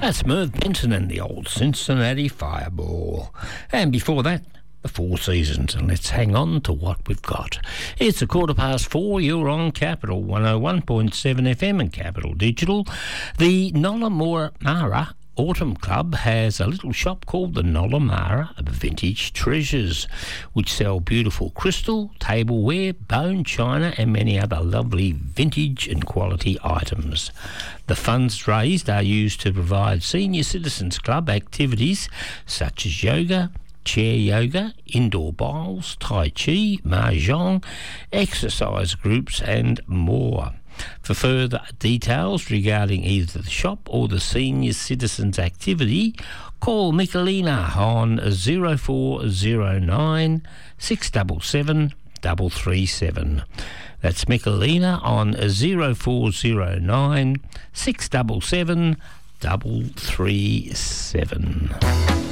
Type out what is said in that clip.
That's Merv Benson and the old Cincinnati Fireball. And before that, the Four Seasons. And let's hang on to what we've got. It's 4:15. You're on Capital 101.7 FM and Capital Digital. The Nollamara Autumn Club has a little shop called the Nollamara Vintage Treasures, which sell beautiful crystal, tableware, bone china and many other lovely vintage and quality items. The funds raised are used to provide Senior Citizens Club activities such as yoga, chair yoga, indoor bowls, tai chi, mahjong, exercise groups and more. For further details regarding either the shop or the Senior Citizens activity, call Michelina on 0409 677 337. That's Michelina on 0409 677 337.